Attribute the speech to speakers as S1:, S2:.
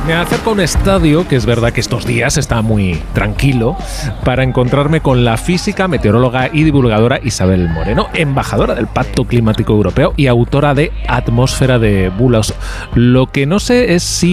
S1: Me acerco a un estadio, que es verdad que estos días está muy tranquilo, para encontrarme con la física, meteoróloga y divulgadora Isabel Moreno, embajadora del Pacto Climático Europeo y autora de Atmósfera de Bulos. Lo que no sé es si